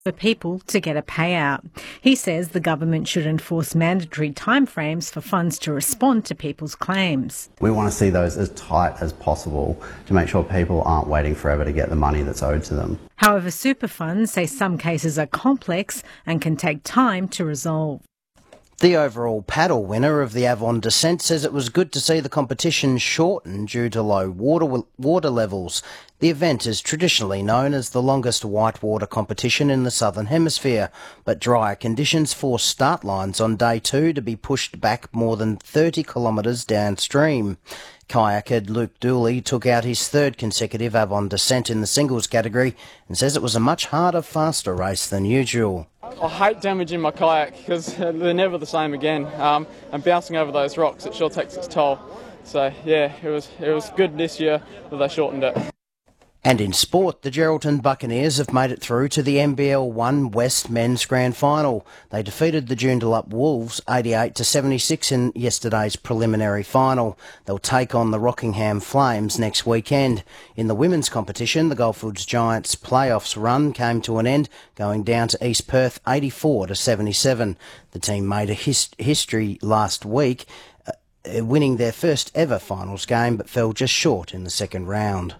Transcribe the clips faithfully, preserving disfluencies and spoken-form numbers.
for people to get a payout. He says the government should enforce mandatory timeframes for funds to respond to people's claims. We want to see those as tight as possible to make sure people aren't waiting forever to get the money that's owed to them. However, super funds say some cases are complex and can take time to resolve. The overall paddle winner of the Avon Descent says it was good to see the competition shorten due to low water water levels. The event is traditionally known as the longest whitewater competition in the Southern Hemisphere, but drier conditions forced start lines on day two to be pushed back more than thirty kilometres downstream. Kayaker Luke Dooley took out his third consecutive Avon Descent in the singles category and says it was a much harder, faster race than usual. I hate damaging my kayak because they're never the same again. Um, and bouncing over those rocks, it sure takes its toll. So yeah, it was it was good this year that they shortened it. And in sport, the Geraldton Buccaneers have made it through to the N B L one West Men's Grand Final. They defeated the Joondalup Wolves eighty-eight to seventy-six in yesterday's preliminary final. They'll take on the Rockingham Flames next weekend. In the women's competition, the Goldfields Giants playoffs run came to an end, going down to East Perth eighty-four to seventy-seven. The team made a his- history last week, uh, winning their first ever finals game, but fell just short in the second round.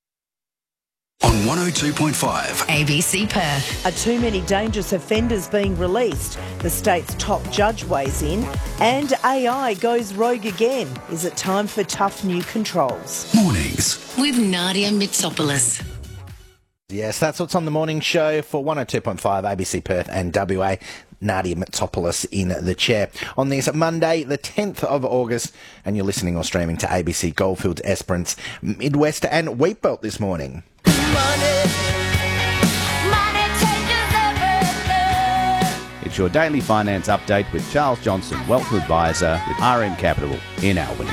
On one oh two point five A B C Perth. Are too many dangerous offenders being released? The state's top judge weighs in. And A I goes rogue again. Is it time for tough new controls? Mornings With Nadia Mitsopoulos. Yes, that's what's on the morning show for one oh two point five A B C Perth and W A. Nadia Mitsopoulos in the chair on this Monday, the tenth of August, and you're listening or streaming to A B C Goldfields, Esperance, Midwest and Wheatbelt this morning. Money, money changes everything. It's your daily finance update with Charles Johnson, Wealth Advisor with R M Capital in Albany.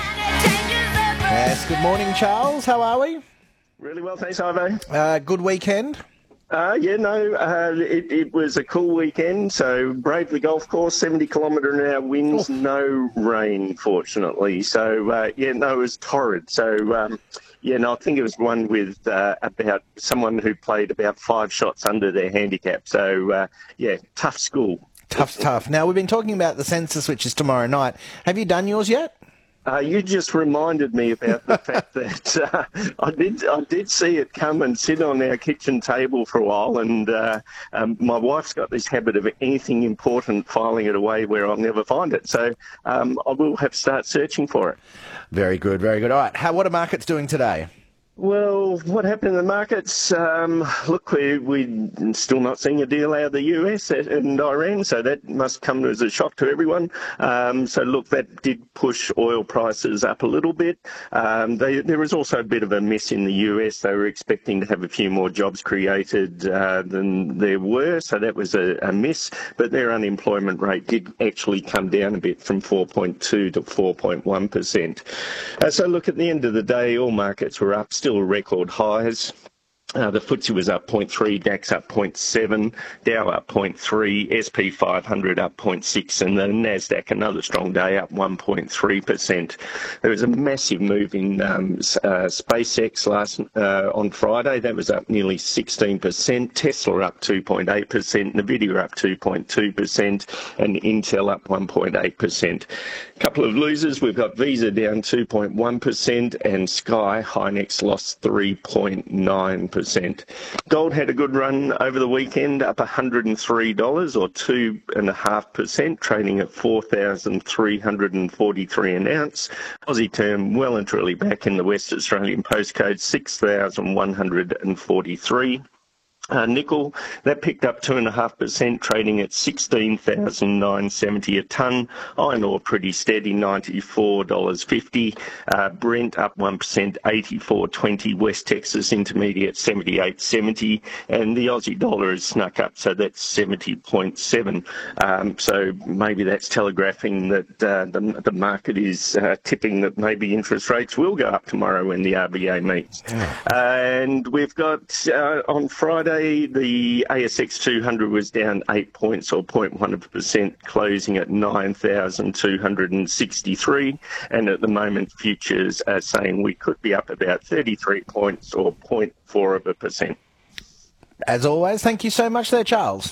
Yes, good morning, Charles. How are we? Really well, thanks, Ivo. Uh, good weekend? Uh, yeah, no, uh, it, it was a cool weekend. So Bravely Golf Course, seventy kilometre an hour winds, oh. no rain, fortunately. So, uh, yeah, no, it was torrid. So, um, yeah, no, I think it was one with uh, about someone who played about five shots under their handicap. So, uh, yeah, tough school. Tough, tough. Now, we've been talking about the census, which is tomorrow night. Have you done yours yet? Uh, you just reminded me about the fact that uh, I did I did see it come and sit on our kitchen table for a while, and uh, um, my wife's got this habit of anything important filing it away where I'll never find it. So um, I will have to start searching for it. Very good, very good. All right, how what are markets doing today? Well, what happened in the markets? Um, look, we, we're still not seeing a deal out of the U S and Iran, so that must come as a shock to everyone. Um, so, look, that did push oil prices up a little bit. Um, they, there was also a bit of a miss in the U S. They were expecting to have a few more jobs created uh, than there were, so that was a, a miss. But their unemployment rate did actually come down a bit from four point two to four point one percent. Uh, so, look, at the end of the day, all markets were up. Still record highs. Uh, the F T S E was up zero point three, DAX up zero point seven, Dow up zero point three, S P five hundred up zero point six, and the Nasdaq, another strong day, up one point three percent. There was a massive move in um, uh, SpaceX last uh, on Friday. That was up nearly sixteen percent. Tesla up two point eight percent, Nvidia up two point two percent, and Intel up one point eight percent. A couple of losers. We've got Visa down two point one percent, and Sky Hynix lost three point nine percent. Gold had a good run over the weekend, up one hundred three dollars or two point five percent, trading at four thousand three hundred forty-three an ounce. Aussie term well and truly back in the West Australian postcode, six thousand one hundred forty-three. Uh, nickel, that picked up two point five percent, trading at sixteen thousand nine hundred seventy a tonne. Iron ore pretty steady, ninety-four dollars fifty. Uh, Brent up one percent, eighty-four twenty. West Texas Intermediate, seventy-eight seventy. And the Aussie dollar has snuck up, so that's seventy point seven. Um, so maybe that's telegraphing that uh, the, the market is uh, tipping that maybe interest rates will go up tomorrow when the R B A meets. Uh, and we've got uh, on Friday, the A S X two hundred was down eight points or zero point one percent, closing at nine thousand two hundred sixty-three. And at the moment, futures are saying we could be up about thirty-three points or zero point four of a percent. As always, thank you so much there, Charles.